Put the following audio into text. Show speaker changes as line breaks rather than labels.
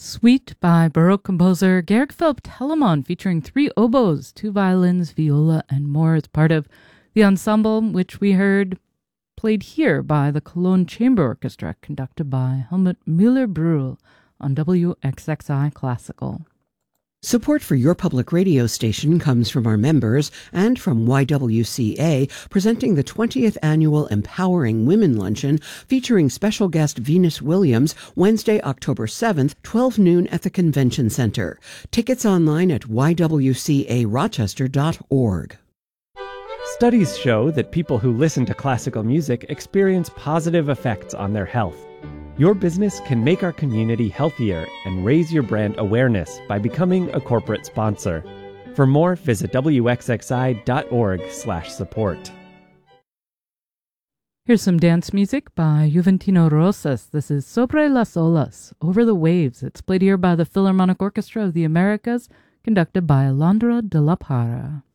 Suite by Baroque composer Georg Philipp Telemann, featuring 3 oboes, 2 violins, viola, and more. It's part of the ensemble, which we heard played here by the Cologne Chamber Orchestra, conducted by Helmut Müller-Brühl on WXXI Classical.
Support for your public radio station comes from our members and from YWCA, presenting the 20th Annual Empowering Women Luncheon, featuring special guest Venus Williams, Wednesday, October 7th, 12 noon at the Convention Center. Tickets online at ywcarochester.org.
Studies show that people who listen to classical music experience positive effects on their health. Your business can make our community healthier and raise your brand awareness by becoming a corporate sponsor. For more, visit wxxi.org/support.
Here's some dance music by Juventino Rosas. This is Sobre las Olas, Over the Waves. It's played here by the Philharmonic Orchestra of the Americas, conducted by Alondra de la Parra.